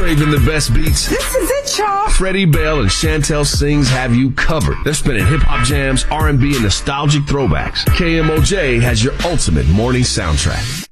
Craving the best beats? This is it, y'all. Freddie Bell and Chantel Sings have you covered. They're spinning hip-hop jams, R&B, and nostalgic throwbacks. KMOJ has your ultimate morning soundtrack.